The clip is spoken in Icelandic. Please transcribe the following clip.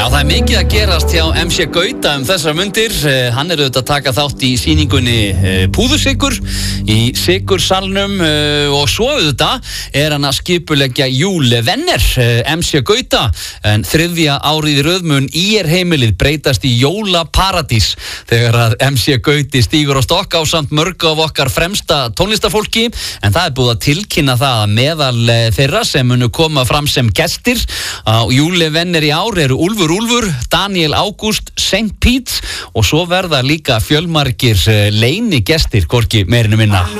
Já, það mikið að gerast hjá MC Gauta þessar mundir. Hann auðvitað að taka þátt í sýningunni Púðusykur í Sykursalnum og svo auðvitað hann að skipuleggja Julevenner, MC Gauta, en 3. árið í röðmun heimilið breytast í jólaparadís þegar að MC Gauti stígur á stokk ásamt mörg af okkar fremsta tónlistafólki, en það búið að tilkynna það að meðal þeirra sem munu koma fram sem gestir á Julevenner í ár eru Úlfur, Daniel Ágúst, St. Pete og svo verða líka fjölmargir leynigestir, hvorki meirinu minna.